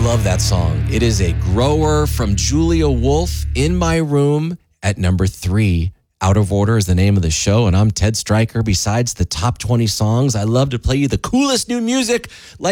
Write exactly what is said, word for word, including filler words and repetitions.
love that song. It is a grower from Julia Wolf, In My Room at number three. Out of Order is the name of the show, and I'm Ted Stryker. Besides the top twenty songs, I love to play you the coolest new music like